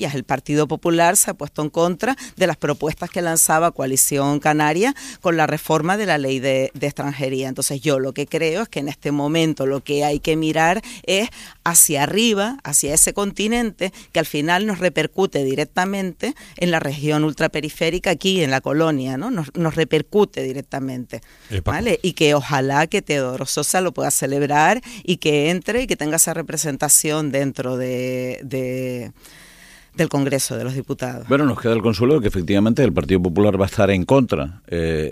el Partido Popular se ha puesto en contra de las propuestas que lanzaba Coalición Canaria con la reforma de la ley de extranjería. Entonces yo lo que creo es que en este momento lo que hay que mirar es hacia arriba, hacia ese continente que al final nos repercute directamente en la región ultraperiférica, aquí en la colonia, ¿no? Nos repercute directamente, ¿vale? Y que ojalá que Teodoro Sosa lo pueda celebrar y que entre y que tenga esa representación dentro del Congreso de los Diputados. Bueno, nos queda el consuelo de que efectivamente el Partido Popular va a estar en contra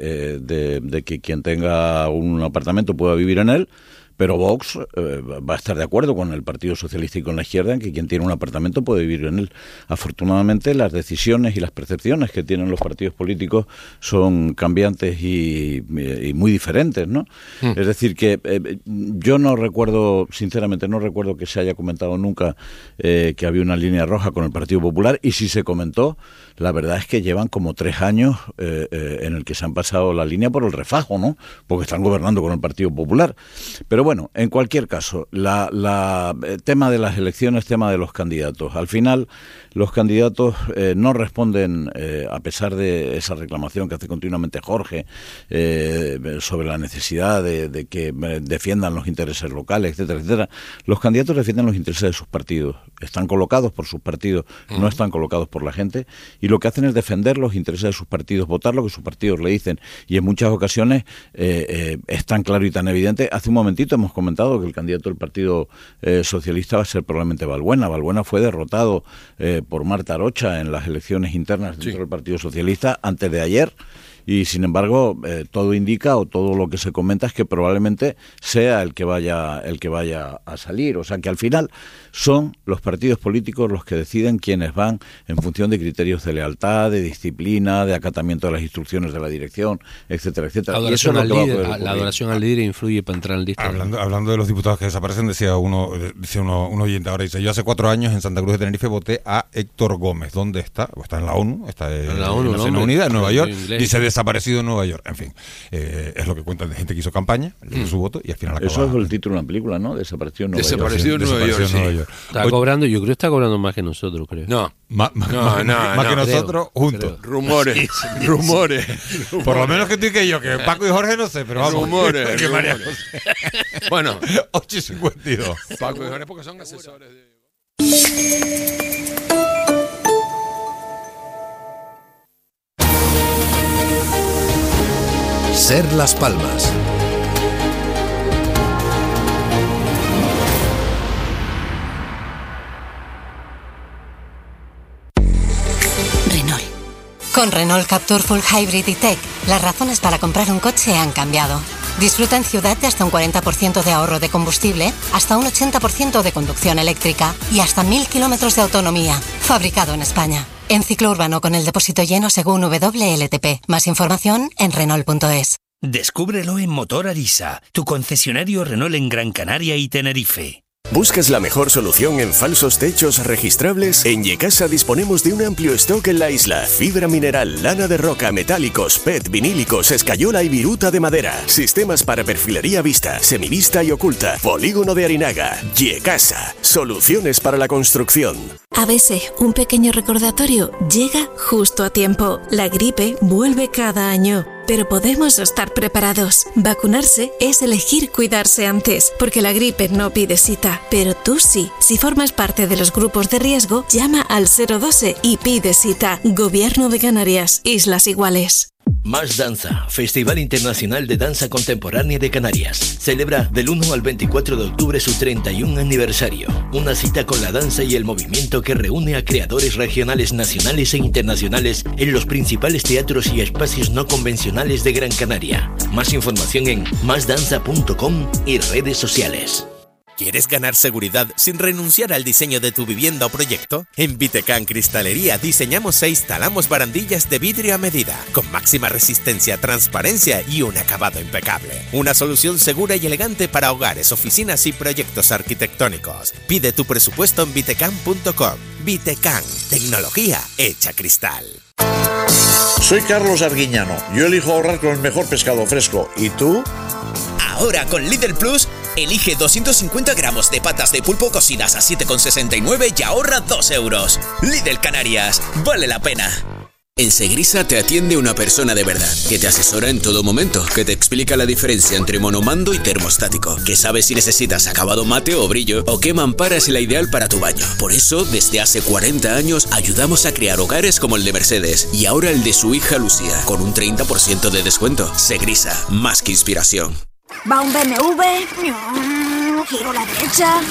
de que quien tenga un apartamento pueda vivir en él, pero Vox va a estar de acuerdo con el Partido Socialista y con la izquierda en que quien tiene un apartamento puede vivir en él. Afortunadamente, las decisiones y las percepciones que tienen los partidos políticos son cambiantes y muy diferentes, ¿no? Es decir, que yo no recuerdo, sinceramente, no recuerdo que se haya comentado nunca que había una línea roja con el Partido Popular, y si se comentó, la verdad es que llevan como 3 años en el que se han pasado la línea por el refajo, ¿no? Porque están gobernando con el Partido Popular. Pero bueno, en cualquier caso, tema de las elecciones, tema de los candidatos. Al final, los candidatos no responden, a pesar de esa reclamación que hace continuamente Jorge sobre la necesidad de que defiendan los intereses locales, etcétera, etcétera. Los candidatos defienden los intereses de sus partidos. Están colocados por sus partidos, no están colocados por la gente, y lo que hacen es defender los intereses de sus partidos, votar lo que sus partidos le dicen, y en muchas ocasiones es tan claro y tan evidente. Hace un momentito hemos comentado que el candidato del Partido Socialista va a ser probablemente Balbuena. Balbuena fue derrotado por Marta Arocha en las elecciones internas dentro del Partido Socialista antes de ayer. Y sin embargo, todo indica, o todo lo que se comenta, es que probablemente sea el que vaya a salir. O sea que al final son los partidos políticos los que deciden quiénes van en función de criterios de lealtad, de disciplina, de acatamiento de las instrucciones de la dirección, etcétera, etcétera. La adoración al líder influye para entrar en lista. Hablando de los diputados que desaparecen, decía un oyente ahora, dice: yo hace 4 años en Santa Cruz de Tenerife voté a Héctor Gómez. ¿Dónde está? Está en la ONU, está en la Naciones Unidas, en Nueva York. Dice desaparecido en Nueva York. En fin, es lo que cuentan de gente que hizo campaña, le dio su voto y al final acaba. Eso es el título de una película, ¿no? Desapareció en Nueva York. Desapareció en Nueva York. Está cobrando, yo creo que está cobrando más que nosotros, creo. No, más que nosotros juntos. Rumores. Por lo menos que tú y que yo, que Paco y Jorge no sé, pero vamos. Rumores. Que María José. Bueno, 8:52. Paco y Jorge porque son asesores de... Ser Las Palmas. Renault. Con Renault Captur Full Hybrid y Tech, las razones para comprar un coche han cambiado. Disfruta en ciudad de hasta un 40% de ahorro de combustible, hasta un 80% de conducción eléctrica y hasta 1000 kilómetros de autonomía. Fabricado en España. En ciclo urbano con el depósito lleno según WLTP. Más información en Renault.es. Descúbrelo en Motor Arisa, tu concesionario Renault en Gran Canaria y Tenerife. ¿Buscas la mejor solución en falsos techos registrables? En Yecasa disponemos de un amplio stock en la isla. Fibra mineral, lana de roca, metálicos, PET, vinílicos, escayola y viruta de madera. Sistemas para perfilería vista, semivista y oculta. Polígono de Arinaga. Yecasa. Soluciones para la construcción. ABS, un pequeño recordatorio, llega justo a tiempo. La gripe vuelve cada año. Pero podemos estar preparados. Vacunarse es elegir cuidarse antes, porque la gripe no pide cita. Pero tú sí. Si formas parte de los grupos de riesgo, llama al 012 y pide cita. Gobierno de Canarias, Islas Iguales. Más Danza, Festival Internacional de Danza Contemporánea de Canarias. Celebra del 1 al 24 de octubre su 31 aniversario. Una cita con la danza y el movimiento que reúne a creadores regionales, nacionales e internacionales en los principales teatros y espacios no convencionales de Gran Canaria. Más información en masdanza.com y redes sociales. ¿Quieres ganar seguridad sin renunciar al diseño de tu vivienda o proyecto? En Vitecan Cristalería diseñamos e instalamos barandillas de vidrio a medida, con máxima resistencia, transparencia y un acabado impecable. Una solución segura y elegante para hogares, oficinas y proyectos arquitectónicos. Pide tu presupuesto en vitecan.com. Vitecan, tecnología hecha cristal. Soy Carlos Arguiñano. Yo elijo ahorrar con el mejor pescado fresco. ¿Y tú? Ahora con Lidl Plus, Elige 250 gramos de patas de pulpo cocidas a 7,69 y ahorra 2 euros. Lidl Canarias, vale la pena. En Segrisa te atiende una persona de verdad, que te asesora en todo momento, que te explica la diferencia entre monomando y termostático, que sabe si necesitas acabado mate o brillo, o qué mampara es la ideal para tu baño. Por eso, desde hace 40 años, ayudamos a crear hogares como el de Mercedes, y ahora el de su hija Lucía, con un 30% de descuento. Segrisa, más que inspiración. Va un BMW, giro a la derecha.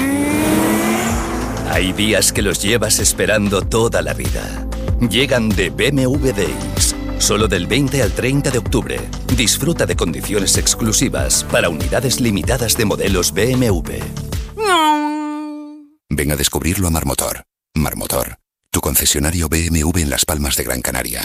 Hay días que los llevas esperando toda la vida. Llegan de BMW Days. Solo del 20 al 30 de octubre. Disfruta de condiciones exclusivas para unidades limitadas de modelos BMW. Ven a descubrirlo a Marmotor. Marmotor, tu concesionario BMW en Las Palmas de Gran Canaria.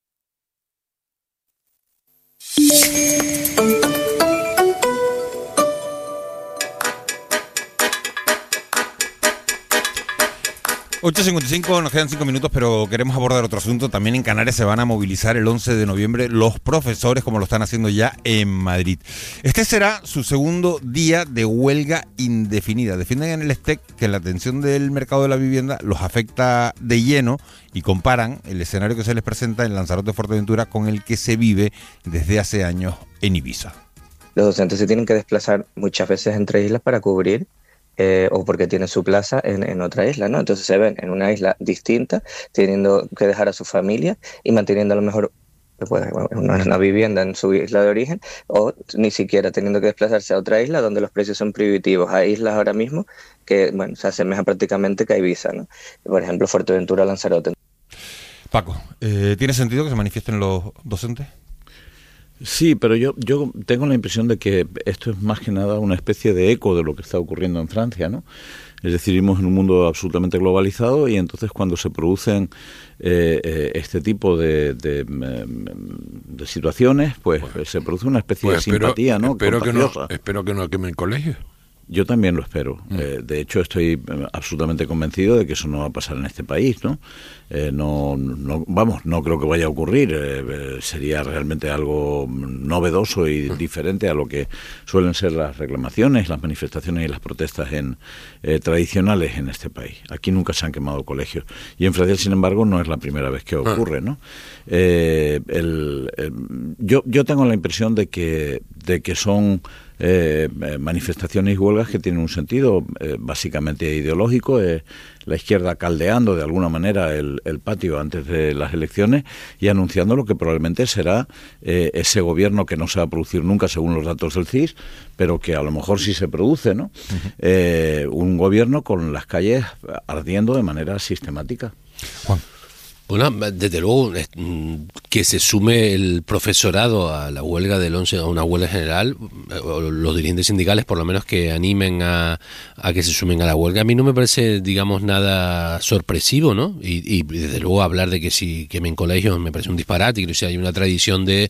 ...8:55, nos quedan 5 minutos, pero queremos abordar otro asunto. También en Canarias se van a movilizar el 11 de noviembre los profesores, como lo están haciendo ya en Madrid. Este será su segundo día de huelga indefinida. Defienden en el STEC que la tensión del mercado de la vivienda los afecta de lleno y comparan el escenario que se les presenta en Lanzarote, Fuerteventura, con el que se vive desde hace años en Ibiza. Los docentes se tienen que desplazar muchas veces entre islas para cubrir o porque tienen su plaza en otra isla, ¿no? Entonces se ven en una isla distinta, teniendo que dejar a su familia y manteniendo a lo mejor una vivienda en su isla de origen, o ni siquiera teniendo que desplazarse a otra isla donde los precios son prohibitivos. Hay islas ahora mismo que, bueno, se asemejan prácticamente que a Ibiza, ¿no? Por ejemplo, Fuerteventura, Lanzarote. Paco, ¿tiene sentido que se manifiesten los docentes? Sí, pero yo tengo la impresión de que esto es más que nada una especie de eco de lo que está ocurriendo en Francia, ¿no? Es decir, vivimos en un mundo absolutamente globalizado y entonces cuando se producen este tipo de situaciones, pues se produce una especie de simpatía, ¿no? Espero que no quemen colegios. Yo también lo espero. De hecho, estoy absolutamente convencido de que eso no va a pasar en este país, ¿no? No creo que vaya a ocurrir. Sería realmente algo novedoso y diferente a lo que suelen ser las reclamaciones, las manifestaciones y las protestas tradicionales en este país. Aquí nunca se han quemado colegios. Y en Francia, sin embargo, no es la primera vez que ocurre, ¿no? Yo tengo la impresión de que son manifestaciones y huelgas que tienen un sentido básicamente ideológico, la izquierda caldeando de alguna manera el patio antes de las elecciones y anunciando lo que probablemente será ese gobierno que no se va a producir nunca según los datos del CIS, pero que a lo mejor sí se produce, ¿no? Un gobierno con las calles ardiendo de manera sistemática. Juan. Bueno, desde luego que se sume el profesorado a la huelga del 11, a una huelga general, o los dirigentes sindicales por lo menos que animen a que se sumen a la huelga. A mí no me parece, digamos, nada sorpresivo, ¿no? Y desde luego hablar de que si quemen colegios me parece un disparate. Y hay una tradición de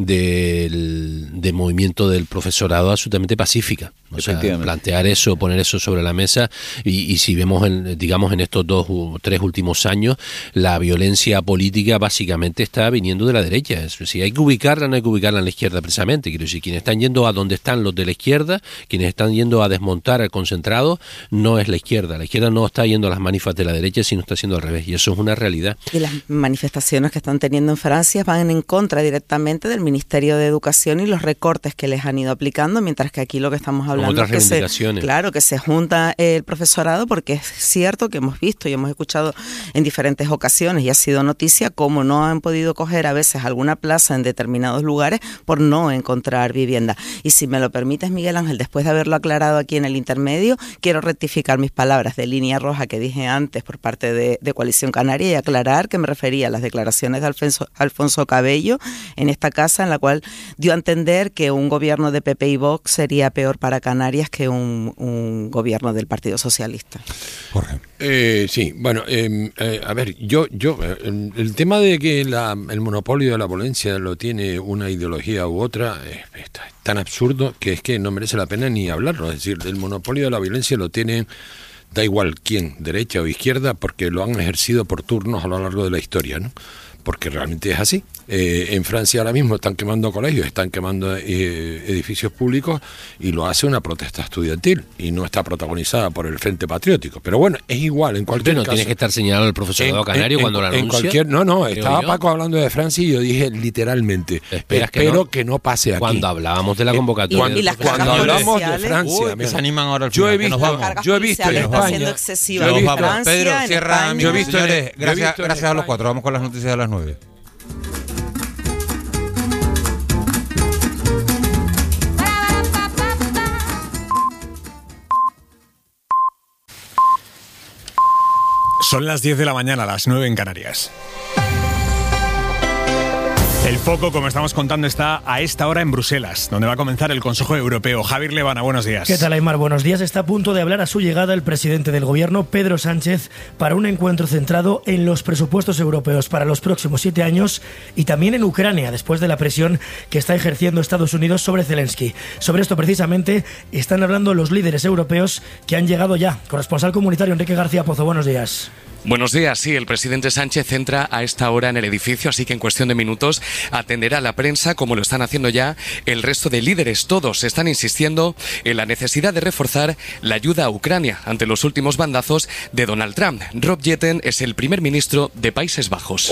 movimiento del profesorado absolutamente pacífica. O sea, plantear eso, poner eso sobre la mesa y si vemos, digamos, en estos 2 o 3 últimos años, la violencia política básicamente está viniendo de la derecha. Si hay que ubicarla, no hay que ubicarla en la izquierda precisamente. Quiero decir, quienes están yendo a donde están los de la izquierda, quienes están yendo a desmontar al concentrado, no es la izquierda. La izquierda no está yendo a las manifas de la derecha, sino está haciendo al revés. Y eso es una realidad. Y las manifestaciones que están teniendo en Francia van en contra directamente del Ministerio de Educación y los recortes que les han ido aplicando, mientras que aquí lo que estamos hablando es que se junta el profesorado, porque es cierto que hemos visto y hemos escuchado en diferentes ocasiones y ha sido noticia cómo no han podido coger a veces alguna plaza en determinados lugares por no encontrar vivienda. Y si me lo permites, Miguel Ángel, después de haberlo aclarado aquí en el intermedio, quiero rectificar mis palabras de línea roja que dije antes por parte de Coalición Canaria y aclarar que me refería a las declaraciones de Alfonso Cabello en esta casa, en la cual dio a entender que un gobierno de PP y Vox sería peor para Canarias que un gobierno del Partido Socialista. Jorge. Sí, bueno, a ver, el tema de que el monopolio de la violencia lo tiene una ideología u otra es tan absurdo que es que no merece la pena ni hablarlo. Es decir, el monopolio de la violencia lo tiene, da igual quién, derecha o izquierda, porque lo han ejercido por turnos a lo largo de la historia, ¿no? Porque realmente es así. En Francia ahora mismo están quemando colegios, están quemando edificios públicos, y lo hace una protesta estudiantil y no está protagonizada por el Frente Patriótico. Pero bueno, es igual en cualquier caso. Tiene que estar señalado el profesorado canario cuando lo anuncia. Estaba Paco hablando de Francia y yo dije literalmente, espero que no pase aquí. Cuando hablábamos de la convocatoria. Cuando hablamos de Francia, que se animan ahora al yo he visto en España. Pedro, cierra. Yo he visto, gracias a los 4. Vamos con las noticias de las 9. Son las 10 de la mañana, las 9 en Canarias. El foco, como estamos contando, está a esta hora en Bruselas, donde va a comenzar el Consejo Europeo. Javier Levana, buenos días. ¿Qué tal, Aymar? Buenos días. Está a punto de hablar a su llegada el presidente del Gobierno, Pedro Sánchez, para un encuentro centrado en los presupuestos europeos para los próximos 7 años y también en Ucrania, después de la presión que está ejerciendo Estados Unidos sobre Zelensky. Sobre esto, precisamente, están hablando los líderes europeos que han llegado ya. Corresponsal comunitario Enrique García Pozo, buenos días. Buenos días, sí, el presidente Sánchez entra a esta hora en el edificio, así que en cuestión de minutos atenderá a la prensa, como lo están haciendo ya el resto de líderes. Todos están insistiendo en la necesidad de reforzar la ayuda a Ucrania ante los últimos bandazos de Donald Trump. Rob Jetten es el primer ministro de Países Bajos,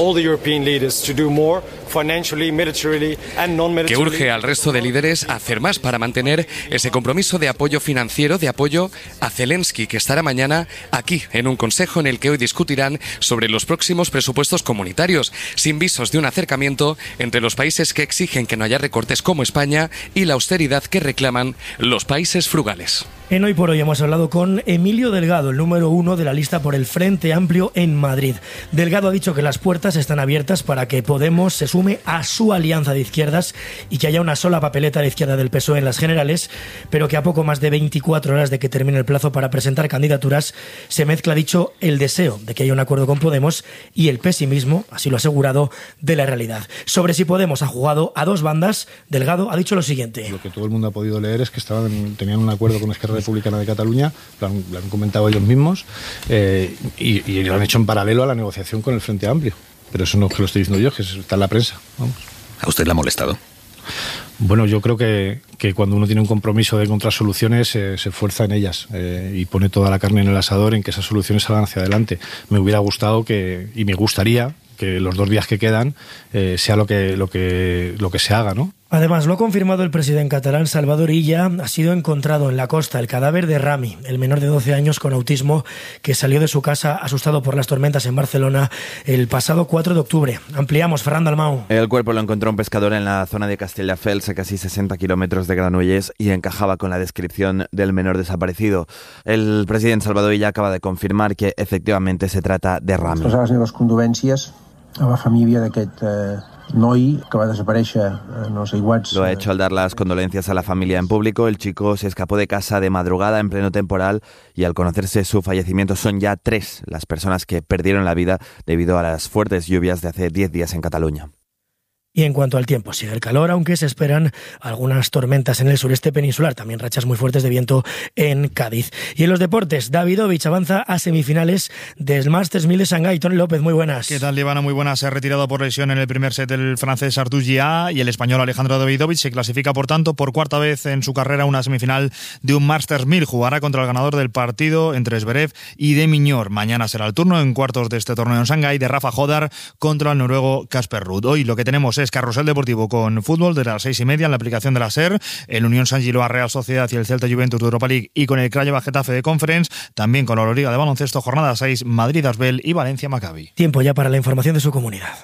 que urge al resto de líderes a hacer más para mantener ese compromiso de apoyo financiero, de apoyo a Zelensky, que estará mañana aquí en un consejo en el que hoy discutirán sobre los próximos presupuestos comunitarios, sin visos de un acercamiento entre los países que exigen que no haya recortes como España y la austeridad que reclaman los países frugales. En Hoy por Hoy hemos hablado con Emilio Delgado, el número 1 de la lista por el Frente Amplio en Madrid. Delgado ha dicho que las puertas están abiertas para que Podemos se sume a su alianza de izquierdas y que haya una sola papeleta a la izquierda del PSOE en las generales, pero que a poco más de 24 horas de que termine el plazo para presentar candidaturas se mezcla, dicho, el deseo de que haya un acuerdo con Podemos y el pesimismo, así lo ha asegurado, de la realidad. Sobre si Podemos ha jugado a dos bandas, Delgado ha dicho lo siguiente. Lo que todo el mundo ha podido leer es que tenían un acuerdo con Esquerra Republicana de Cataluña, lo han comentado ellos mismos, y lo han hecho en paralelo a la negociación con el Frente Amplio. Pero eso no es que lo estoy diciendo yo, que está en la prensa. Vamos. ¿A usted le ha molestado? Bueno, yo creo que cuando uno tiene un compromiso de encontrar soluciones, se esfuerza en ellas y pone toda la carne en el asador en que esas soluciones salgan hacia adelante. Me hubiera gustado y me gustaría que los 2 días que quedan sea lo que se haga, ¿no? Además, lo ha confirmado el presidente catalán Salvador Illa. Ha sido encontrado en la costa el cadáver de Rami, el menor de 12 años con autismo que salió de su casa asustado por las tormentas en Barcelona el pasado 4 de octubre. Ampliamos, Ferran Dalmau. El cuerpo lo encontró un pescador en la zona de Castelldefels, a casi 60 kilómetros de Granollers, y encajaba con la descripción del menor desaparecido. El presidente Salvador Illa acaba de confirmar que efectivamente se trata de Rami. Expressar les meves condolències a la família d'aquest noi que va desaparèixer en els aiguats. Lo ha hecho al dar las condolencias a la familia en público. El chico se escapó de casa de madrugada en pleno temporal y al conocerse su fallecimiento son ya 3 las personas que perdieron la vida debido a las fuertes lluvias de hace 10 días en Cataluña. Y en cuanto al tiempo, sigue el calor, aunque se esperan algunas tormentas en el sureste peninsular, también rachas muy fuertes de viento en Cádiz. Y en los deportes, Davidovich avanza a semifinales del Masters 1000 de Shanghái. Tony López, muy buenas. ¿Qué tal, Ivana? Muy buenas. Se ha retirado por lesión en el primer set el francés Arthur Gia, y el español Alejandro Davidovich se clasifica, por tanto, por cuarta vez en su carrera una semifinal de un Masters 1000. Jugará contra el ganador del partido entre Zverev y de Miñor. Mañana será el turno en cuartos de este torneo en Shanghái de Rafa Hodar contra el noruego Casper Ruud. Hoy lo que tenemos es carrusel deportivo con fútbol desde las 6:30 en la aplicación de la SER, el Unión San Giloa Real Sociedad y el Celta Juventus de Europa League, y con el Craiova Getafe de Conference, también con la Euroliga de baloncesto, jornada 6, Madrid Asbel y Valencia Maccabi. Tiempo ya para la información de su comunidad.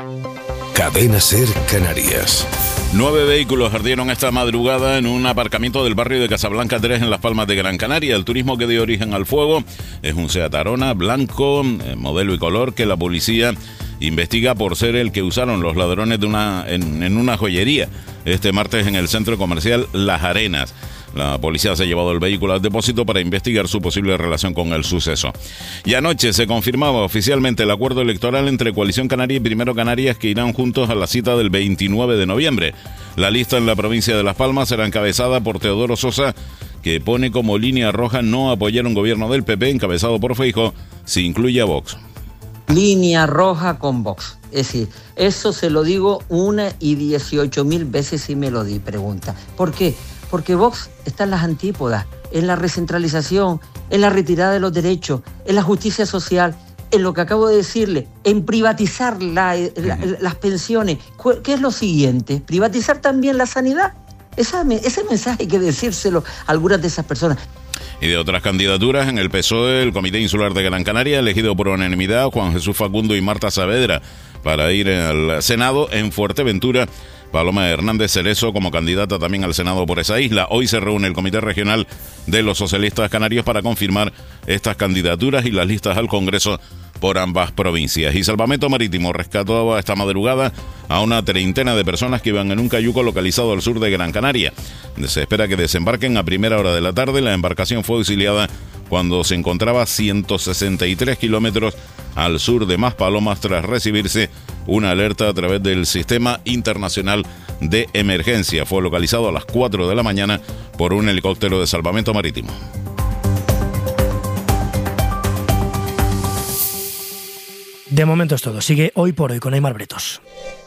Cadena SER Canarias. 9 vehículos ardieron esta madrugada en un aparcamiento del barrio de Casablanca 3 en Las Palmas de Gran Canaria. El turismo que dio origen al fuego es un Seat Arona blanco, modelo y color, que la policía investiga por ser el que usaron los ladrones en una joyería este martes en el centro comercial Las Arenas. La policía se ha llevado el vehículo al depósito para investigar su posible relación con el suceso. Y anoche se confirmaba oficialmente el acuerdo electoral entre Coalición Canaria y Primero Canarias, que irán juntos a la cita del 29 de noviembre. La lista en la provincia de Las Palmas será encabezada por Teodoro Sosa, que pone como línea roja no apoyar un gobierno del PP encabezado por Feijóo si incluye a Vox. línea roja con Vox. Es decir, eso se lo digo 1.018.000 veces si me lo pregunta. ¿Por qué? Porque Vox está en las antípodas, en la recentralización, en la retirada de los derechos, en la justicia social, en lo que acabo de decirle, en privatizar las pensiones. ¿Qué es lo siguiente? Privatizar también la sanidad. Ese mensaje hay que decírselo a algunas de esas personas. Y de otras candidaturas, en el PSOE, el Comité Insular de Gran Canaria ha elegido por unanimidad Juan Jesús Facundo y Marta Saavedra para ir al Senado. En Fuerteventura, Paloma Hernández Cerezo como candidata también al Senado por esa isla. Hoy se reúne el Comité Regional de los Socialistas Canarios para confirmar estas candidaturas y las listas al Congreso por ambas provincias. Y Salvamento Marítimo rescató esta madrugada a una treintena de personas que iban en un cayuco localizado al sur de Gran Canaria. Se espera que desembarquen a primera hora de la tarde. La embarcación fue auxiliada cuando se encontraba a 163 kilómetros al sur de Maspalomas tras recibirse una alerta a través del Sistema Internacional de Emergencia. Fue localizado a las 4 de la mañana por un helicóptero de salvamento marítimo. De momento es todo. Sigue Hoy por Hoy con Aymar Bretos.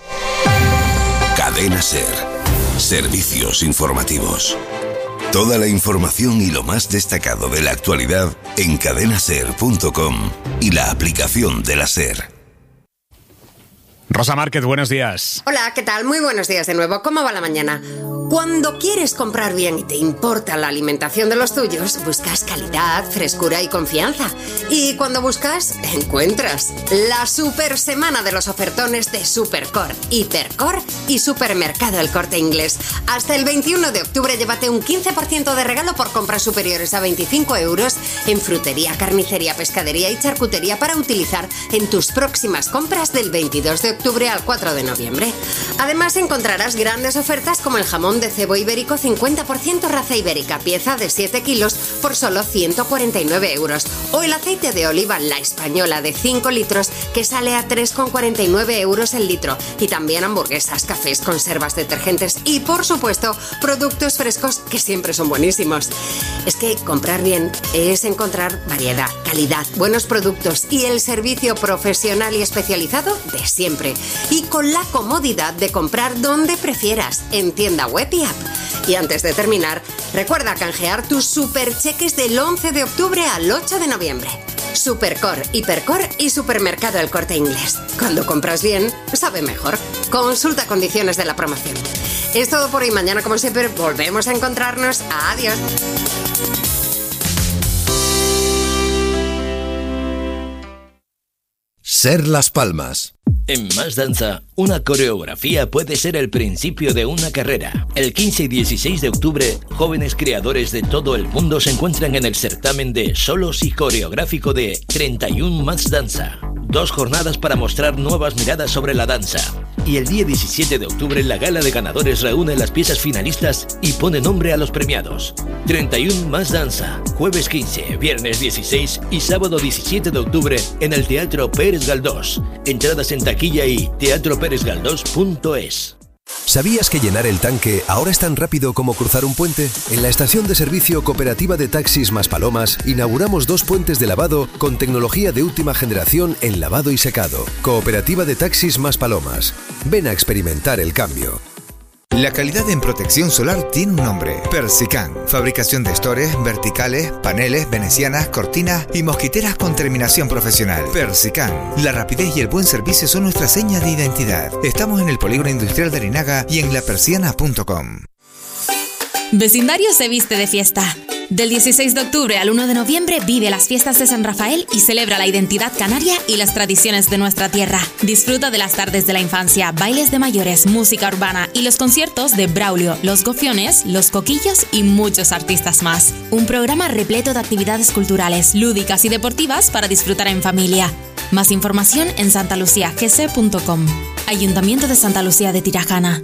Cadena SER. Servicios informativos. Toda la información y lo más destacado de la actualidad en cadenaser.com y la aplicación de la SER. Rosa Márquez, buenos días. Hola, ¿qué tal? Muy buenos días de nuevo. ¿Cómo va la mañana? Cuando quieres comprar bien y te importa la alimentación de los tuyos, buscas calidad, frescura y confianza. Y cuando buscas, encuentras. La super semana de los ofertones de Supercor, Hipercor y Supermercado El Corte Inglés. Hasta el 21 de octubre llévate un 15% de regalo por compras superiores a 25 euros en frutería, carnicería, pescadería y charcutería para utilizar en tus próximas compras del 22 de octubre al 4 de noviembre. Además encontrarás grandes ofertas como el jamón de cebo ibérico 50% raza ibérica, pieza de 7 kilos por solo 149 euros. O el aceite de oliva La Española de 5 litros que sale a 3,49 euros el litro. Y también hamburguesas, cafés, conservas, detergentes y por supuesto productos frescos que siempre son buenísimos. Es que comprar bien es encontrar variedad, calidad, buenos productos y el servicio profesional y especializado de siempre. Y con la comodidad de comprar donde prefieras, en tienda web y app. Y antes de terminar, recuerda canjear tus supercheques del 11 de octubre al 8 de noviembre. Supercor, Hipercor y Supermercado El Corte Inglés. Cuando compras bien, sabe mejor. Consulta condiciones de la promoción. Es todo por hoy. Mañana, como siempre, volvemos a encontrarnos. Adiós. SER Las Palmas. En Más Danza, una coreografía puede ser el principio de una carrera. El 15 y 16 de octubre, jóvenes creadores de todo el mundo se encuentran en el certamen de solos y coreográfico de 31 Más Danza. 2 jornadas para mostrar nuevas miradas sobre la danza. Y el día 17 de octubre, la gala de ganadores reúne las piezas finalistas y pone nombre a los premiados. 31 Más Danza, jueves 15, viernes 16 y sábado 17 de octubre en el Teatro Pérez Galdós. Entradas en taquilla y teatroperezgaldós.es. ¿Sabías que llenar el tanque ahora es tan rápido como cruzar un puente? En la estación de servicio Cooperativa de Taxis Maspalomas inauguramos 2 puentes de lavado con tecnología de última generación en lavado y secado. Cooperativa de Taxis Maspalomas. Ven a experimentar el cambio. La calidad en protección solar tiene un nombre: Persican. Fabricación de estores, verticales, paneles, venecianas, cortinas y mosquiteras con terminación profesional. Persican. La rapidez y el buen servicio son nuestra seña de identidad. Estamos en el Polígono Industrial de Arinaga y en lapersiana.com. Vecindario se viste de fiesta. Del 16 de octubre al 1 de noviembre vive las fiestas de San Rafael y celebra la identidad canaria y las tradiciones de nuestra tierra. Disfruta de las tardes de la infancia, bailes de mayores, música urbana y los conciertos de Braulio, Los Gofiones, Los Coquillos y muchos artistas más. Un programa repleto de actividades culturales, lúdicas y deportivas para disfrutar en familia. Más información en santaluciagc.com. Ayuntamiento de Santa Lucía de Tirajana.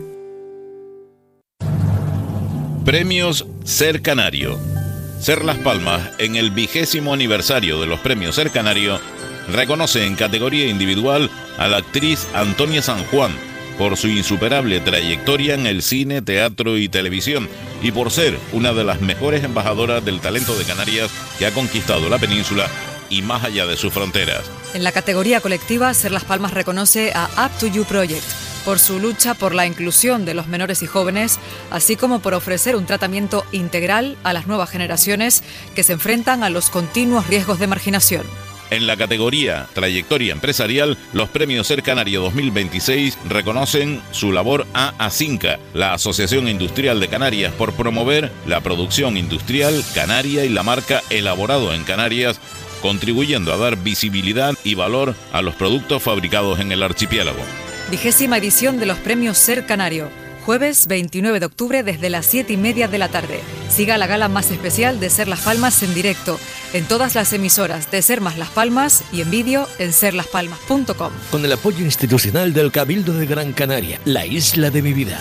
Premios SER Canario. SER Las Palmas, en el 20º aniversario de los Premios SER Canario, reconoce en categoría individual a la actriz Antonia San Juan por su insuperable trayectoria en el cine, teatro y televisión y por ser una de las mejores embajadoras del talento de Canarias que ha conquistado la península y más allá de sus fronteras. En la categoría colectiva, Ser Las Palmas reconoce a Up to You Project por su lucha por la inclusión de los menores y jóvenes, así como por ofrecer un tratamiento integral a las nuevas generaciones que se enfrentan a los continuos riesgos de marginación. En la categoría Trayectoria Empresarial, los premios Ser Canario 2026 reconocen su labor a ASINCA, la Asociación Industrial de Canarias, por promover la producción industrial canaria y la marca Elaborado en Canarias, contribuyendo a dar visibilidad y valor a los productos fabricados en el archipiélago. 20ª edición de los premios Ser Canario. Jueves 29 de octubre desde las 7:30 de la tarde. Siga la gala más especial de Ser Las Palmas en directo, en todas las emisoras de Ser Más Las Palmas y en vídeo en serlaspalmas.com. Con el apoyo institucional del Cabildo de Gran Canaria, la isla de mi vida.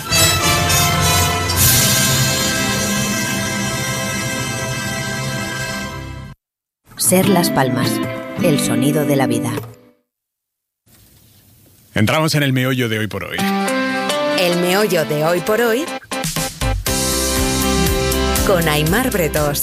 Ser Las Palmas, el sonido de la vida. Entramos en el meollo de hoy por hoy. El meollo de hoy por hoy con Aimar Bretos.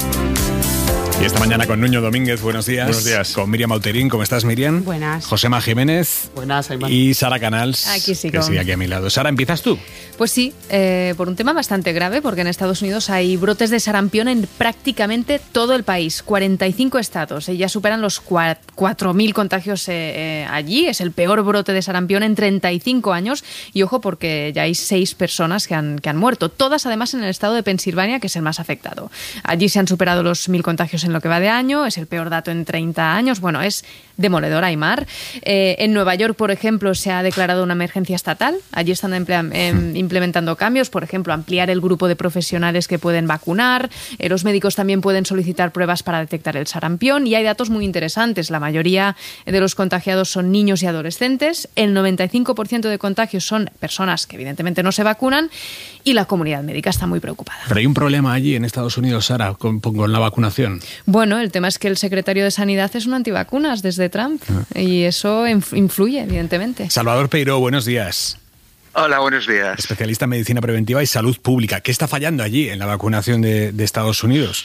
Y esta mañana con Nuño Domínguez, buenos días. Buenos días. Con Miriam Auterín, ¿cómo estás, Miriam? Buenas. Josema Jiménez. Buenas, Aimar. Y Sara Canals. Aquí sigo. Que sigue aquí a mi lado. Sara, ¿empiezas tú? Pues sí, por un tema bastante grave, porque en Estados Unidos hay brotes de sarampión en prácticamente todo el país, 45 estados. Ya superan los 4.000 contagios allí. Es el peor brote de sarampión en 35 años. Y ojo, porque ya hay 6 personas que han muerto. Todas, además, en el estado de Pensilvania, que es el más afectado. Allí se han superado los 1.000 contagios en lo que va de año. Es el peor dato en 30 años. Bueno, es demoledor, Aimar. En Nueva York, por ejemplo, se ha declarado una emergencia estatal. Allí están implementando cambios, por ejemplo, ampliar el grupo de profesionales que pueden vacunar. Los médicos también pueden solicitar pruebas para detectar el sarampión y hay datos muy interesantes. La mayoría de los contagiados son niños y adolescentes. El 95% de contagios son personas que evidentemente no se vacunan y la comunidad médica está muy preocupada. Pero hay un problema allí en Estados Unidos, Sara, con la vacunación. Bueno, el tema es que el secretario de Sanidad es un antivacunas desde Trump y eso influye, evidentemente. Salvador Peiró, buenos días. Hola, buenos días. Especialista en medicina preventiva y salud pública. ¿Qué está fallando allí en la vacunación de Estados Unidos?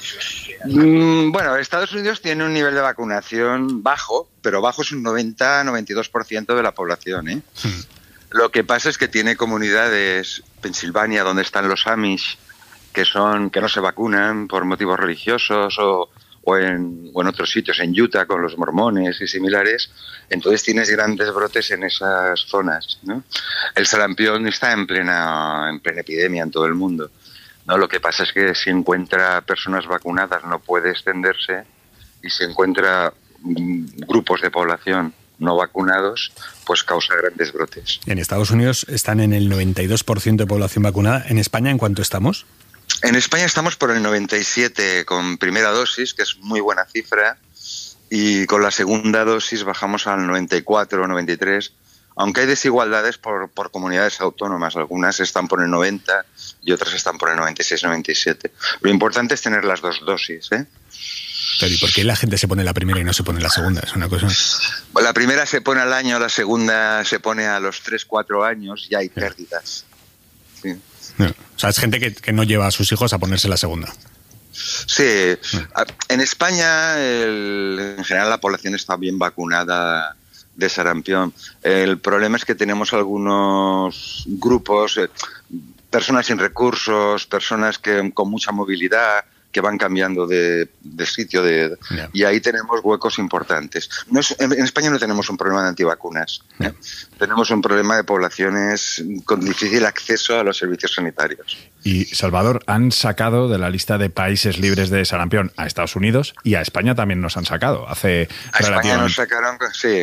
Bueno, Estados Unidos tiene un nivel de vacunación bajo, pero bajo es un 90-92% de la población. Lo que pasa es que tiene comunidades, Pensilvania, donde están los Amish, que no se vacunan por motivos religiosos o en otros sitios, en Utah con los mormones y similares. Entonces tienes grandes brotes en esas zonas, ¿no? El sarampión está en plena epidemia en todo el mundo, ¿no? Lo que pasa es que si encuentra personas vacunadas no puede extenderse y si encuentra grupos de población no vacunados, pues causa grandes brotes. En Estados Unidos están en el 92% de población vacunada. ¿En España en cuánto estamos? En España estamos por el 97 con primera dosis, que es muy buena cifra, y con la segunda dosis bajamos al 94 o 93, aunque hay desigualdades por comunidades autónomas. Algunas están por el 90 y otras están por el 96-97. Lo importante es tener las dos dosis, ¿eh? Pero ¿y por qué la gente se pone la primera y no se pone la segunda? Es una cosa... Pues la primera se pone al año, la segunda se pone a los 3-4 años y hay pérdidas. Sí. No. O sea, es gente que no lleva a sus hijos a ponerse la segunda. Sí. En España, en general, la población está bien vacunada de sarampión. El problema es que tenemos algunos grupos, personas sin recursos, personas con mucha movilidad, que van cambiando de sitio y ahí tenemos huecos importantes. En España no tenemos un problema de antivacunas, ¿eh? Tenemos un problema de poblaciones con difícil acceso a los servicios sanitarios. Y, Salvador, han sacado de la lista de países libres de sarampión a Estados Unidos y a España también nos han sacado. A España nos sacaron, sí,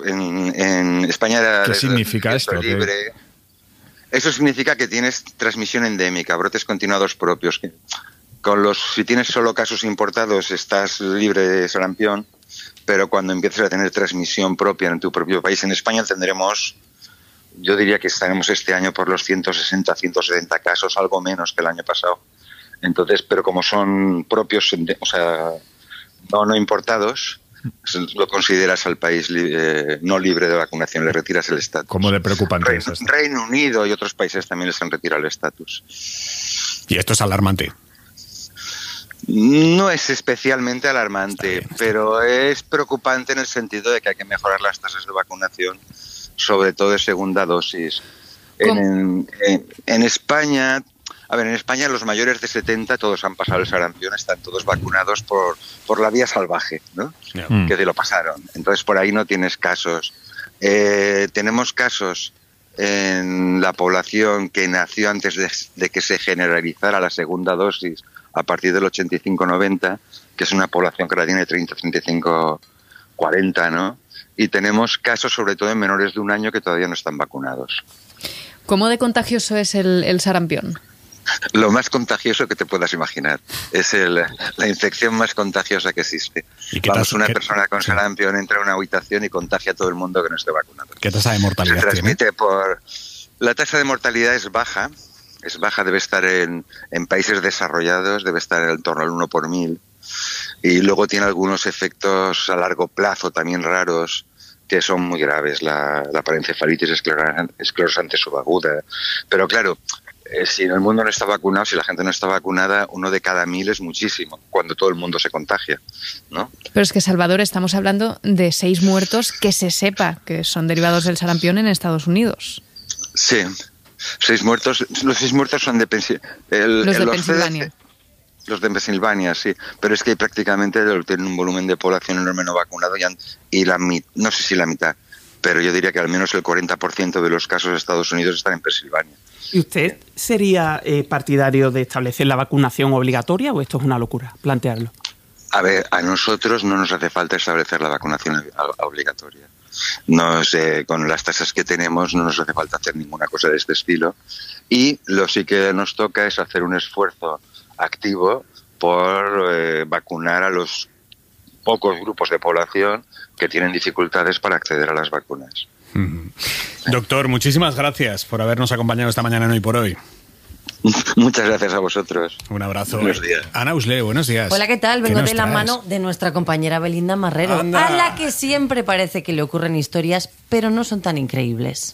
en España era... ¿Qué significa esto? Libre. Eso significa que tienes transmisión endémica, brotes continuados propios. Si tienes solo casos importados estás libre de sarampión, pero cuando empieces a tener transmisión propia en tu propio país, en España tendremos, yo diría que estaremos este año por los 160, 170 casos, algo menos que el año pasado. Entonces, pero como son propios, o sea, no importados, lo consideras al país no libre de vacunación, le retiras el estatus. ¿Cómo de preocupante es esto? Reino Unido y otros países también les han retirado el estatus. Y esto es alarmante. No es especialmente alarmante, pero es preocupante en el sentido de que hay que mejorar las tasas de vacunación, sobre todo de segunda dosis. En España, en España los mayores de 70 todos han pasado el sarampión, están todos vacunados por la vía salvaje, ¿no? Que se lo pasaron. Entonces por ahí no tienes casos. Tenemos casos en la población que nació antes de que se generalizara la segunda dosis, a partir del 85-90, que es una población que la tiene 30, 35, 40, ¿no? Y tenemos casos sobre todo en menores de 1 año que todavía no están vacunados. ¿Cómo de contagioso es el sarampión? Lo más contagioso que te puedas imaginar. Es la infección más contagiosa que existe. Una persona con sarampión entra a una habitación y contagia a todo el mundo que no esté vacunado. ¿Qué tasa de mortalidad se transmite La tasa de mortalidad es baja, debe estar en países desarrollados, debe estar en torno al 1 por 1000. Y luego tiene algunos efectos a largo plazo también raros, que son muy graves, la parencefalitis esclerosante subaguda. Pero claro, si en el mundo no está vacunado, si la gente no está vacunada, 1 de cada 1000 es muchísimo, cuando todo el mundo se contagia, ¿no? Pero es que, Salvador, estamos hablando de 6 muertos que se sepa que son derivados del sarampión en Estados Unidos. Sí, 6 muertos. Los 6 muertos son de Pensilvania. Los de Pensilvania, sí. Pero es que prácticamente tienen un volumen de población enorme no vacunado y no sé si la mitad, pero yo diría que al menos el 40% de los casos de Estados Unidos están en Pensilvania. ¿Y usted sería partidario de establecer la vacunación obligatoria o esto es una locura, plantearlo? A ver, a nosotros no nos hace falta establecer la vacunación obligatoria. No sé, con las tasas que tenemos no nos hace falta hacer ninguna cosa de este estilo. Y lo sí que nos toca es hacer un esfuerzo activo por vacunar a los pocos grupos de población que tienen dificultades para acceder a las vacunas. Doctor, muchísimas gracias por habernos acompañado esta mañana en Hoy por Hoy. Muchas gracias a vosotros. Un abrazo. Buenos días. Ana Usle, buenos días. Hola, ¿qué tal? Vengo de la mano de nuestra compañera Belinda Marrero, ¡Anda! A la que siempre parece que le ocurren historias, pero no son tan increíbles.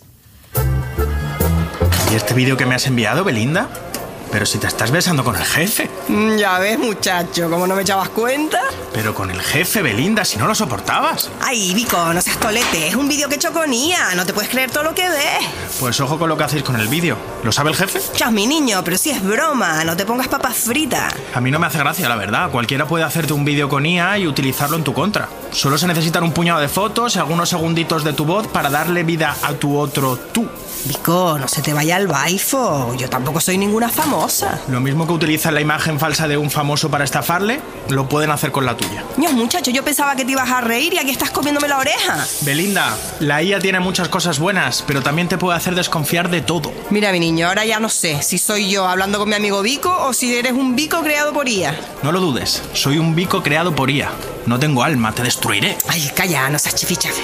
¿Y este vídeo que me has enviado, Belinda? Pero si te estás besando con el jefe. Ya ves, muchacho, ¿cómo no me echabas cuenta? Pero con el jefe, Belinda, si no lo soportabas. Ay, Vico, no seas tolete, es un vídeo que he hecho con IA, no te puedes creer todo lo que ves. Pues ojo con lo que hacéis con el vídeo. ¿Lo sabe el jefe? Chas, mi niño, pero si es broma, no te pongas papas fritas. A mí no me hace gracia, la verdad. Cualquiera puede hacerte un vídeo con IA y utilizarlo en tu contra. Solo se necesitan un puñado de fotos y algunos segunditos de tu voz para darle vida a tu otro tú. Vico, no se te vaya el baifo. Yo tampoco soy ninguna famosa. Lo mismo que utilizan la imagen falsa de un famoso para estafarle, lo pueden hacer con la tuya. Dios, muchacho, yo pensaba que te ibas a reír y aquí estás comiéndome la oreja. Belinda, la IA tiene muchas cosas buenas, pero también te puede hacer desconfiar de todo. Mira, mi niño, ahora ya no sé si soy yo hablando con mi amigo Vico o si eres un Vico creado por IA. No lo dudes, soy un Vico creado por IA. No tengo alma, te destruiré. Ay, calla, no seas chifichafe.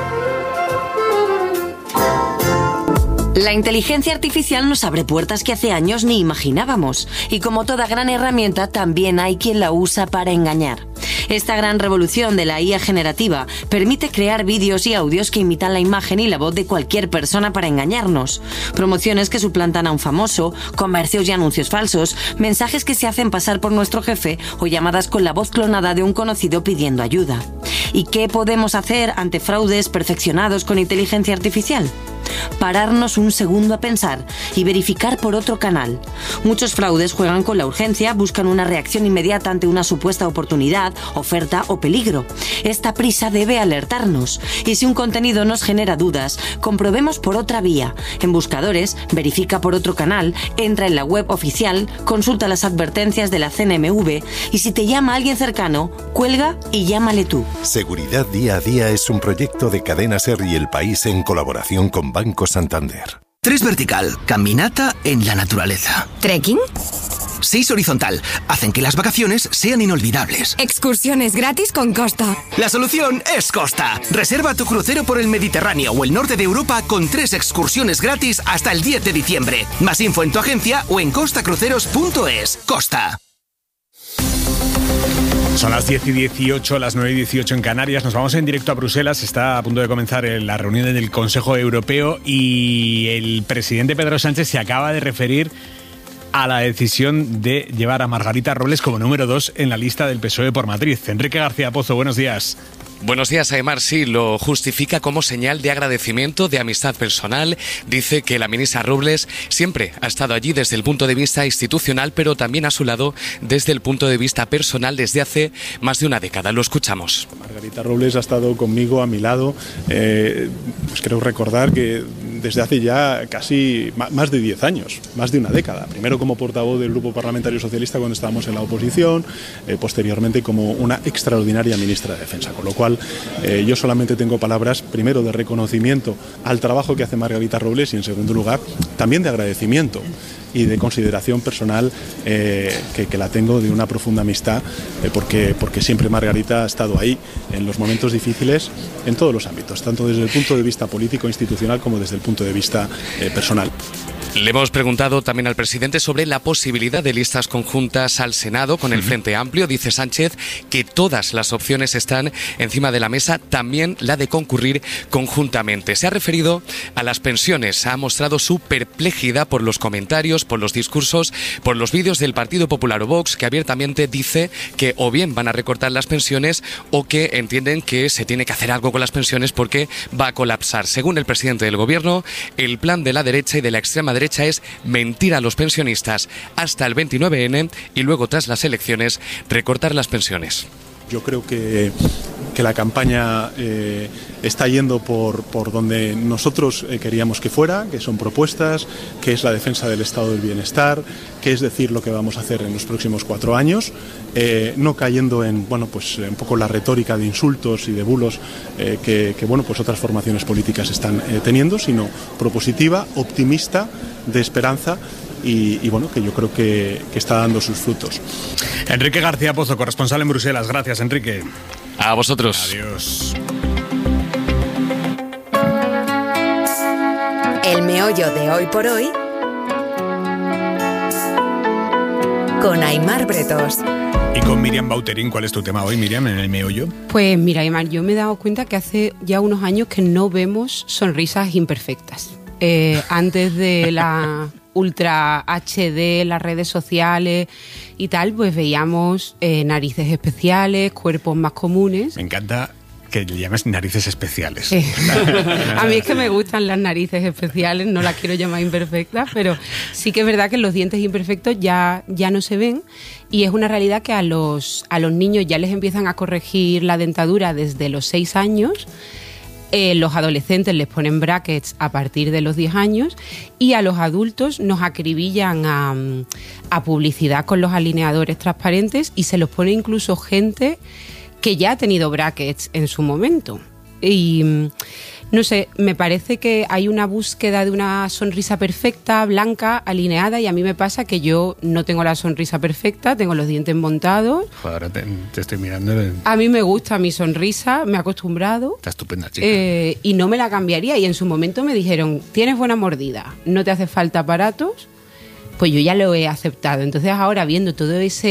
La inteligencia artificial nos abre puertas que hace años ni imaginábamos. Y como toda gran herramienta, también hay quien la usa para engañar. Esta gran revolución de la IA generativa permite crear vídeos y audios que imitan la imagen y la voz de cualquier persona para engañarnos. Promociones que suplantan a un famoso, comercios y anuncios falsos, mensajes que se hacen pasar por nuestro jefe o llamadas con la voz clonada de un conocido pidiendo ayuda. ¿Y qué podemos hacer ante fraudes perfeccionados con inteligencia artificial? Pararnos un segundo a pensar y verificar por otro canal. Muchos fraudes juegan con la urgencia, buscan una reacción inmediata ante una supuesta oportunidad, oferta o peligro. Esta prisa debe alertarnos. Y si un contenido nos genera dudas, comprobemos por otra vía. En buscadores, verifica por otro canal, entra en la web oficial, consulta las advertencias de la CNMV y si te llama alguien cercano, cuelga y llámale tú. Seguridad Día a Día es un proyecto de Cadena SER y El País en colaboración con Banco Santander. 3 vertical, caminata en la naturaleza. ¿Trekking? 6 horizontal, hacen que las vacaciones sean inolvidables. Excursiones gratis con Costa. La solución es Costa. Reserva tu crucero por el Mediterráneo o el norte de Europa con 3 excursiones gratis hasta el 10 de diciembre. Más info en tu agencia o en costacruceros.es. Costa. Son las 10:18, las 9:18 en Canarias. Nos vamos en directo a Bruselas. Está a punto de comenzar la reunión del Consejo Europeo y el presidente Pedro Sánchez se acaba de referir a la decisión de llevar a Margarita Robles como número 2 en la lista del PSOE por Madrid. Enrique García Pozo, buenos días. Buenos días, Aymar. Sí, lo justifica como señal de agradecimiento, de amistad personal. Dice que la ministra Robles siempre ha estado allí desde el punto de vista institucional, pero también a su lado desde el punto de vista personal desde hace más de una década. Lo escuchamos. Margarita Robles ha estado conmigo, a mi lado. Pues creo recordar que desde hace ya casi más de 10 años, más de una década. Primero como portavoz del Grupo Parlamentario Socialista cuando estábamos en la oposición, posteriormente como una extraordinaria ministra de Defensa, con lo cual yo solamente tengo palabras, primero de reconocimiento al trabajo que hace Margarita Robles y en segundo lugar también de agradecimiento y de consideración personal que la tengo, de una profunda amistad, porque siempre Margarita ha estado ahí en los momentos difíciles en todos los ámbitos, tanto desde el punto de vista político institucional como desde el punto de vista personal. Le hemos preguntado también al presidente sobre la posibilidad de listas conjuntas al Senado con el Frente Amplio. Dice Sánchez que todas las opciones están encima de la mesa, también la de concurrir conjuntamente. Se ha referido a las pensiones, ha mostrado su perplejidad por los comentarios, por los discursos, por los vídeos del Partido Popular o Vox, que abiertamente dice que o bien van a recortar las pensiones o que entienden que se tiene que hacer algo con las pensiones porque va a colapsar. Según el presidente del Gobierno, el plan de la derecha y de la extrema derecha es mentir a los pensionistas hasta el 29N y luego, tras las elecciones, recortar las pensiones. Yo creo que la campaña está yendo por donde nosotros queríamos que fuera, que son propuestas, que es la defensa del estado del bienestar, que es decir lo que vamos a hacer en los próximos 4 años, no cayendo en un poco la retórica de insultos y de bulos que otras formaciones políticas están teniendo, sino propositiva, optimista, de esperanza. Y que yo creo que está dando sus frutos. Enrique García Pozo, corresponsal en Bruselas. Gracias, Enrique. A vosotros. Adiós. El meollo de hoy por hoy con Aymar Bretos. Y con Miriam Bauterín. ¿Cuál es tu tema hoy, Miriam, en el meollo? Pues mira, Aymar, yo me he dado cuenta que hace ya unos años que no vemos sonrisas imperfectas. Antes de la Ultra HD, las redes sociales y tal, pues veíamos narices especiales, cuerpos más comunes. Me encanta que le llames narices especiales. A mí es que me gustan las narices especiales, no las quiero llamar imperfectas, pero sí que es verdad que los dientes imperfectos ya no se ven, y es una realidad que a los niños ya les empiezan a corregir la dentadura desde los 6 años. Los adolescentes les ponen brackets a partir de los 10 años y a los adultos nos acribillan a publicidad con los alineadores transparentes, y se los pone incluso gente que ya ha tenido brackets en su momento. Y no sé, me parece que hay una búsqueda de una sonrisa perfecta, blanca, alineada, y a mí me pasa que yo no tengo la sonrisa perfecta, tengo los dientes montados. Ahora te estoy mirando. A mí me gusta mi sonrisa, me he acostumbrado. Está estupenda, chica. Y no me la cambiaría, y en su momento me dijeron, tienes buena mordida, no te hace falta aparatos, pues yo ya lo he aceptado. Entonces ahora, viendo todo es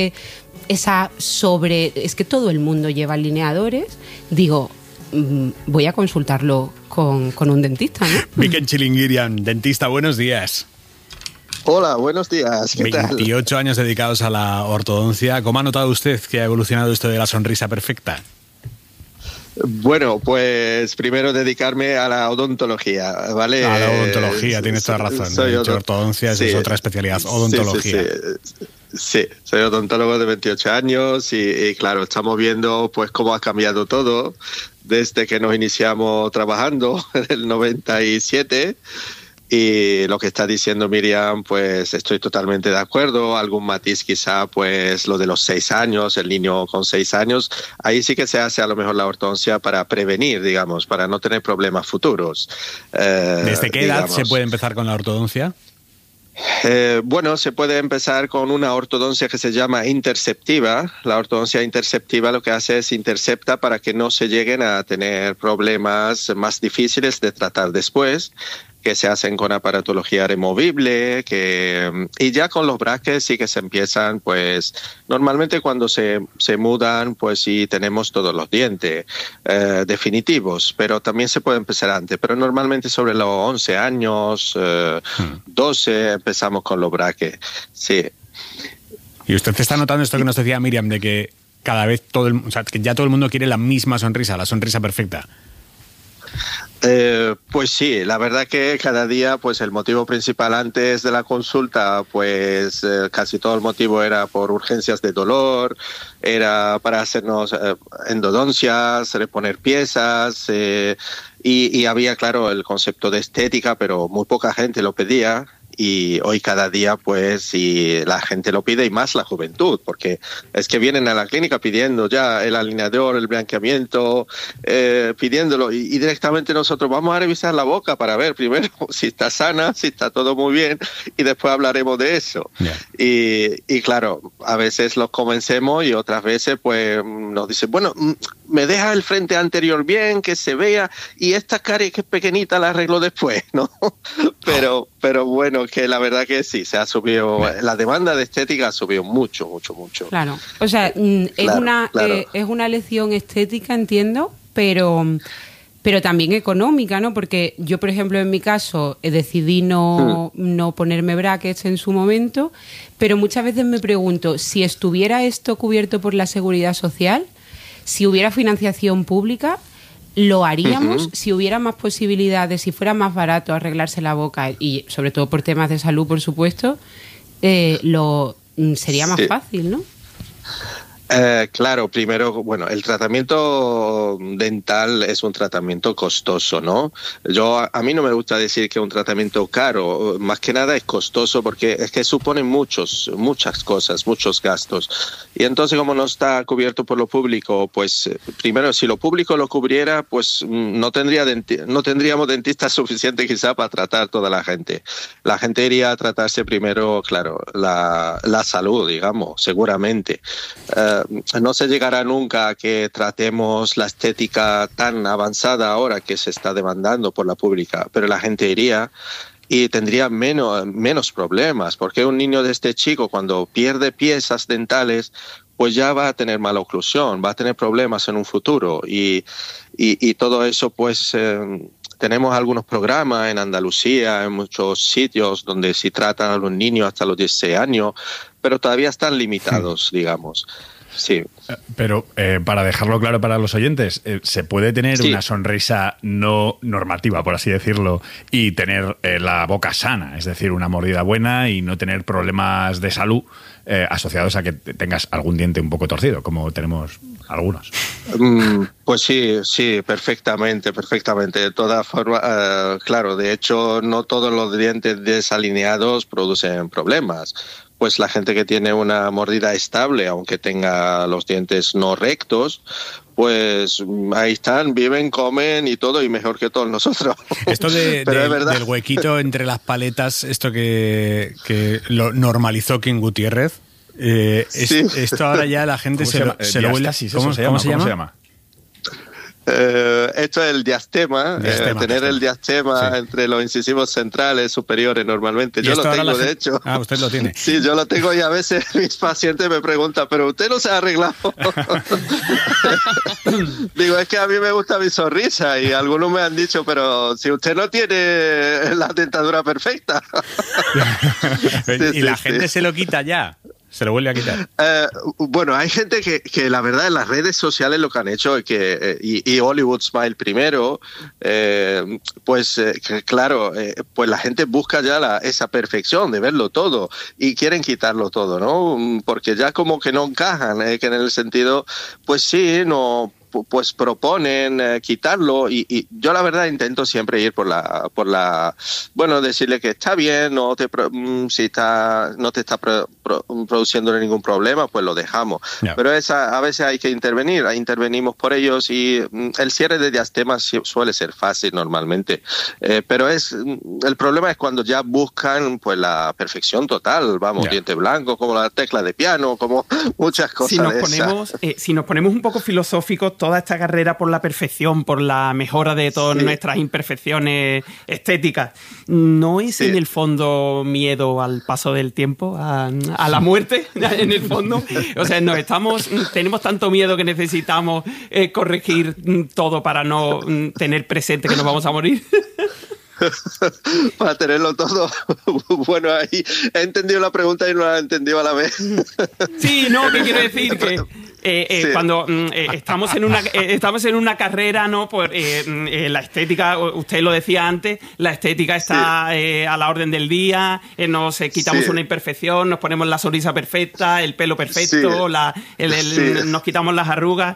que todo el mundo lleva alineadores, digo, voy a consultarlo con un dentista, ¿no? Miquel Chilingirian, dentista, buenos días. Hola, buenos días. ¿Qué 28 tal? años dedicados a la ortodoncia. ¿Cómo ha notado usted que ha evolucionado esto de la sonrisa perfecta? Bueno, pues primero dedicarme a la odontología, ¿vale? A la odontología, tienes toda razón. De hecho, ortodoncia es otra especialidad, odontología. Sí, soy odontólogo de 28 años y claro, estamos viendo pues cómo ha cambiado todo desde que nos iniciamos trabajando en el 97. Y lo que está diciendo Miriam, pues estoy totalmente de acuerdo. Algún matiz quizá, pues lo de los 6 años, el niño con 6 años, ahí sí que se hace a lo mejor la ortodoncia para prevenir, digamos, para no tener problemas futuros. ¿Desde qué edad se puede empezar con la ortodoncia? Bueno, se puede empezar con una ortodoncia que se llama interceptiva. La ortodoncia interceptiva lo que hace es intercepta para que no se lleguen a tener problemas más difíciles de tratar después. que se hacen con aparatología removible, y ya con los brackets sí que se empiezan, pues normalmente cuando se mudan, pues sí tenemos todos los dientes definitivos, pero también se puede empezar antes, pero normalmente sobre los 11 años, 12 empezamos con los brackets, sí. ¿Y usted está notando esto que nos decía Miriam, de que cada vez que ya todo el mundo quiere la misma sonrisa, la sonrisa perfecta? Pues sí, la verdad que cada día, pues el motivo principal antes de la consulta, pues casi todo el motivo era por urgencias de dolor, era para hacernos endodoncias, reponer piezas, y había, claro, el concepto de estética, pero muy poca gente lo pedía. Y hoy cada día, pues, si la gente lo pide, y más la juventud, porque es que vienen a la clínica pidiendo ya el alineador, el blanqueamiento, pidiéndolo, y directamente nosotros vamos a revisar la boca para ver primero si está sana, si está todo muy bien, y después hablaremos de eso. Yeah. Y claro, a veces los convencemos y otras veces, pues, nos dicen, bueno, me deja el frente anterior bien, que se vea, y esta carie que es pequeñita la arreglo después, ¿no? Pero bueno, que la verdad que sí, se ha subido, la demanda de estética ha subido mucho. Claro, o sea, es una lección estética, entiendo, pero también económica, ¿no? Porque yo, por ejemplo, en mi caso, decidí no ponerme brackets en su momento, pero muchas veces me pregunto, si estuviera esto cubierto por la Seguridad Social, si hubiera financiación pública, ¿lo haríamos? Si hubiera más posibilidades, si fuera más barato arreglarse la boca, y sobre todo por temas de salud, por supuesto, sería más fácil, ¿no? Claro, primero, bueno, el tratamiento dental es un tratamiento costoso, ¿no? A mí no me gusta decir que es un tratamiento caro, más que nada es costoso porque es que supone muchas cosas, muchos gastos. Y entonces, como no está cubierto por lo público, pues primero, si lo público lo cubriera, pues no tendríamos dentistas suficientes quizá para tratar toda la gente. La gente iría a tratarse primero, claro, la salud, digamos, seguramente. No se llegará nunca a que tratemos la estética tan avanzada ahora que se está demandando por la pública, pero la gente iría y tendría menos problemas, porque un niño de este chico, cuando pierde piezas dentales, pues ya va a tener mala oclusión, va a tener problemas en un futuro, y todo eso, pues tenemos algunos programas en Andalucía, en muchos sitios donde se tratan a los niños hasta los 16 años, pero todavía están limitados, digamos. Sí. Pero para dejarlo claro para los oyentes, ¿se puede tener una sonrisa no normativa, por así decirlo, y tener la boca sana? Es decir, una mordida buena y no tener problemas de salud asociados a que tengas algún diente un poco torcido, como tenemos algunos. Pues sí, perfectamente. De todas formas, claro, de hecho, no todos los dientes desalineados producen problemas. Pues la gente que tiene una mordida estable, aunque tenga los dientes no rectos, pues ahí están, viven, comen y todo, y mejor que todos nosotros. Esto del huequito entre las paletas, esto que lo normalizó King Gutiérrez, esto ahora ya la gente se lo vuelve así. ¿Cómo se llama? Esto es el diastema, tener el diastema entre los incisivos centrales superiores normalmente. Yo lo tengo, de hecho. Ah, usted lo tiene. Sí, yo lo tengo, y a veces mis pacientes me preguntan, ¿pero usted no se ha arreglado? Digo, es que a mí me gusta mi sonrisa, y algunos me han dicho, pero si usted no tiene la dentadura perfecta. Y la gente se lo quita ya. ¿Se lo vuelve a quitar? Bueno, hay gente que la verdad en las redes sociales lo que han hecho es que, y Hollywood Smile primero, pues la gente busca ya esa perfección de verlo todo y quieren quitarlo todo, ¿no? Porque ya como que no encajan, que en el sentido, pues sí, no... pues proponen quitarlo, y yo la verdad intento siempre ir por la bueno, decirle que está bien, no te está produciendo ningún problema, pues lo dejamos. Yeah. Pero a veces hay que intervenimos por ellos, y el cierre de diastema suele ser fácil normalmente, pero el problema es cuando ya buscan pues la perfección total, diente blanco, como la tecla de piano, como muchas cosas. Si nos ponemos un poco filosóficos, toda esta carrera por la perfección, por la mejora de todas nuestras imperfecciones estéticas, ¿no es en el fondo miedo al paso del tiempo, a la muerte, en el fondo? O sea, tenemos tanto miedo que necesitamos corregir todo para no tener presente que nos vamos a morir. Para tenerlo todo. Bueno, ahí he entendido la pregunta y no la he entendido a la vez. Sí, no, ¿qué quiero decir? Que cuando estamos en una carrera, ¿no? Pues la estética, usted lo decía antes, la estética está a la orden del día, nos quitamos una imperfección, nos ponemos la sonrisa perfecta, el pelo perfecto, nos quitamos las arrugas.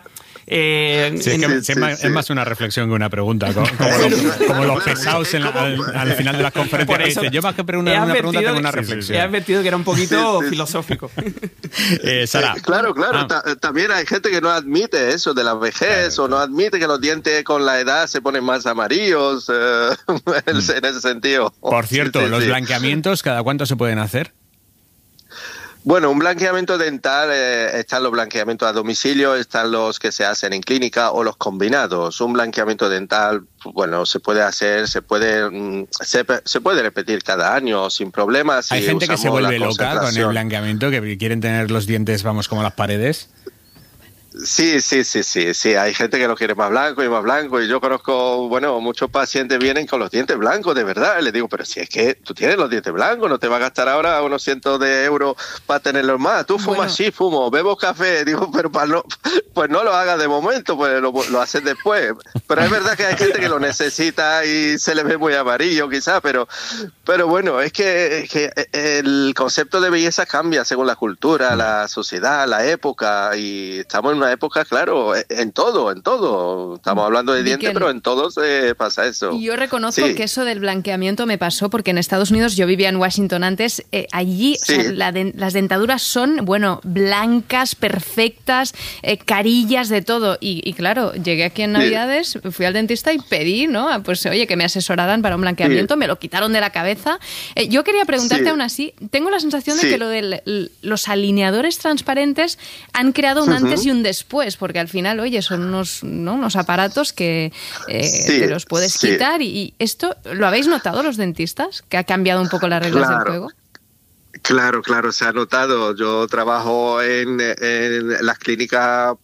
Es más una reflexión que una pregunta, como los pesados al final de las conferencias. Yo más que una pregunta tengo una reflexión. He advertido que era un poquito filosófico. Sara. Claro. También hay gente que no admite eso de la vejez, o no admite que los dientes con la edad se ponen más amarillos, en ese sentido. Por cierto, los blanqueamientos, ¿cada cuánto se pueden hacer? Bueno, un blanqueamiento dental, están los blanqueamientos a domicilio, están los que se hacen en clínica o los combinados. Un blanqueamiento dental, bueno, se puede hacer, se puede repetir cada año sin problemas. Hay gente que se vuelve loca con el blanqueamiento, que quieren tener los dientes, vamos, como las paredes. Sí, hay gente que lo quiere más blanco, y yo conozco, bueno, muchos pacientes vienen con los dientes blancos, de verdad, y les digo, pero si es que tú tienes los dientes blancos, no te vas a gastar ahora unos cientos de euros para tenerlos más, tú fumas, sí, fumo, bebo café, digo, pero pues no lo hagas de momento, pues lo haces después, pero es verdad que hay gente que lo necesita y se le ve muy amarillo quizás, pero bueno, es que el concepto de belleza cambia según la cultura, la sociedad, la época, y estamos en una época, claro, en todo. Estamos hablando de dientes, pero en todo pasa eso. Yo reconozco que eso del blanqueamiento me pasó porque en Estados Unidos, yo vivía en Washington antes, allí o sea, las dentaduras son, bueno, blancas, perfectas, carillas de todo. Y claro, llegué aquí en Navidades, fui al dentista y pedí, ¿no? Pues oye, que me asesoraran para un blanqueamiento, me lo quitaron de la cabeza. Yo quería preguntarte aún así, tengo la sensación de que lo de los alineadores transparentes han creado un antes y un después, porque al final, oye, son unos aparatos que los puedes quitar y esto, ¿lo habéis notado los dentistas? ¿Que ha cambiado un poco las reglas del juego? Claro, se ha notado. Yo trabajo en las clínicas,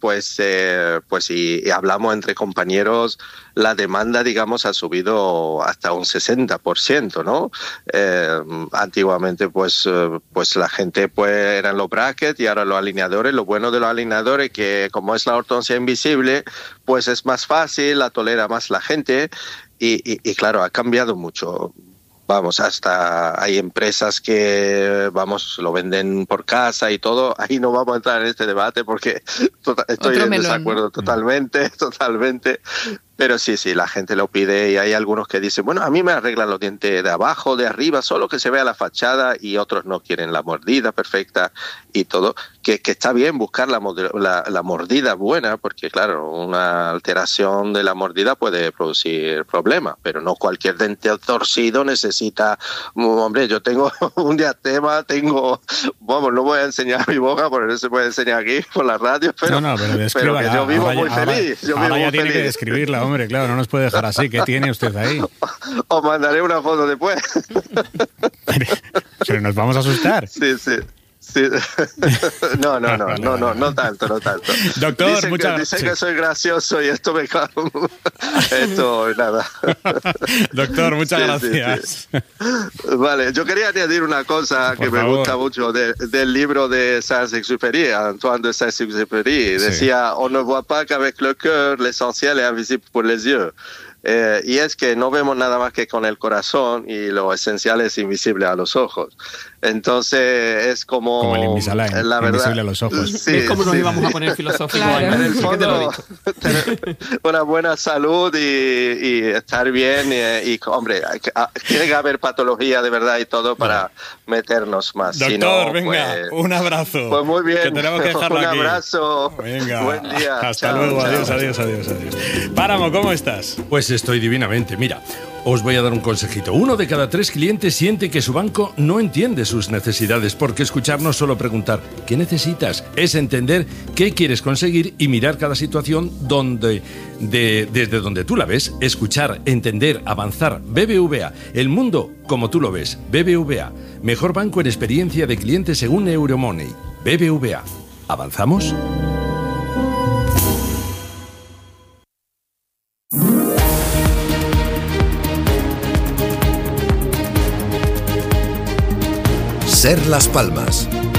y hablamos entre compañeros, la demanda, digamos, ha subido hasta un 60%, ¿no? Antiguamente, pues la gente, eran los brackets y ahora los alineadores. Lo bueno de los alineadores que, como es la ortodoncia invisible, pues es más fácil, la tolera más la gente y claro, ha cambiado mucho. Vamos, hasta hay empresas que, lo venden por casa y todo. Ahí no vamos a entrar en este debate porque estoy en desacuerdo totalmente. Pero sí, la gente lo pide y hay algunos que dicen, bueno, a mí me arreglan los dientes de abajo, de arriba, solo que se vea la fachada, y otros no quieren la mordida perfecta y todo. Que está bien buscar la mordida buena, porque claro, una alteración de la mordida puede producir problemas, pero no cualquier diente torcido necesita, hombre, yo tengo un diastema, no voy a enseñar mi boca, porque no se puede enseñar aquí por la radio, pero que yo vivo muy feliz. Ahora ya tiene que describirla, hombre, claro, no nos puede dejar así. ¿Qué tiene usted ahí? Os mandaré una foto después. Pero nos vamos a asustar. Sí. No tanto. Doctor, dicen que soy gracioso y esto me cago. Esto, nada. Doctor, muchas gracias. Vale, yo quería añadir una cosa que me gusta mucho del libro de Saint-Exupéry, Antoine de Saint-Exupéry. Decía, on ne voit pas qu'avec le cœur, l'essentiel est invisible pour les yeux. Y es que no vemos nada más que con el corazón y lo esencial es invisible a los ojos. Entonces es como el Invisalign, la verdad, invisible a los ojos. Es como nos íbamos a poner filosóficos. En el fondo, una buena salud y estar bien y hombre, tiene que haber patología de verdad y todo para meternos más. Doctor, si no, venga, un abrazo. Pues muy bien. Que tenemos que dejarlo un aquí. abrazo. Venga. Buen día. Hasta luego. Adiós. Páramo, ¿cómo estás? Pues Pues estoy divinamente. Mira, os voy a dar un consejito. 1 de cada 3 clientes siente que su banco no entiende sus necesidades, porque escuchar no es solo preguntar ¿qué necesitas? Es entender qué quieres conseguir y mirar cada situación desde donde tú la ves. Escuchar, entender, avanzar. BBVA, el mundo como tú lo ves. BBVA, mejor banco en experiencia de cliente según Euromoney. BBVA, ¿avanzamos? Ser Las Palmas.